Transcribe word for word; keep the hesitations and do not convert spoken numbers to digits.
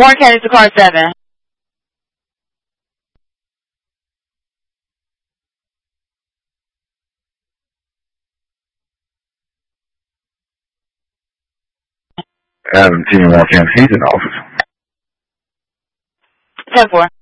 Warren County to car seven. Adam Team Warren County, he's in office. ten four.